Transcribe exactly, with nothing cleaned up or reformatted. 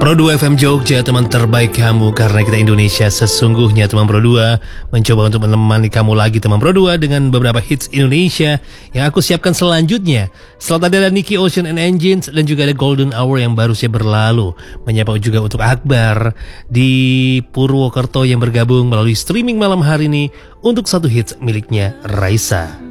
Pro dua F M Jogja, teman terbaik kamu, karena kita Indonesia sesungguhnya. Teman Pro dua mencoba untuk menemani kamu lagi, teman Pro dua, dengan beberapa hits Indonesia yang aku siapkan selanjutnya. Setelah tadi ada Nicky Ocean and Engines, dan juga ada Golden Hour yang baru saja berlalu. Menyapa juga untuk Akbar di Purwokerto yang bergabung melalui streaming malam hari ini untuk satu hits miliknya Raisa.